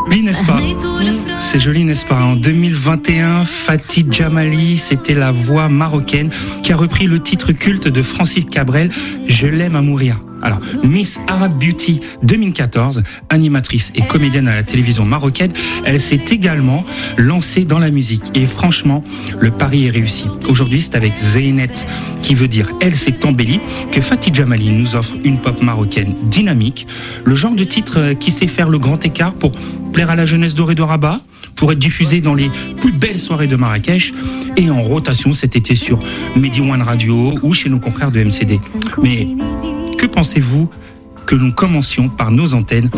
Oui, n'est-ce pas? C'est joli, n'est-ce pas? En 2021, Fatih Jamali, c'était la voix marocaine qui a repris le titre culte de Francis Cabrel, Je l'aime à mourir. Alors, Miss Arab Beauty 2014, animatrice et comédienne à la télévision marocaine, elle s'est également lancée dans la musique. Et franchement, le pari est réussi. Aujourd'hui, c'est avec Zeynet, qui veut dire Elle s'est embellie, que Fatih Jamali nous offre une pop marocaine dynamique, le genre de titre qui sait faire le grand écart pour plaire à la jeunesse dorée de Rabat, pour être diffusé dans les plus belles soirées de Marrakech et en rotation cet été sur Medi One Radio ou chez nos confrères de MCD. Mais que pensez-vous que nous commencions par nos antennes